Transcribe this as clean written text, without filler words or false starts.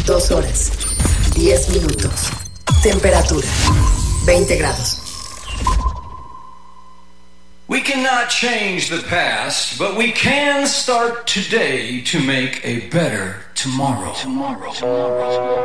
2 horas, 10 minutos. Temperatura, 20 grados. We cannot change the past, but we can start today to make a better tomorrow.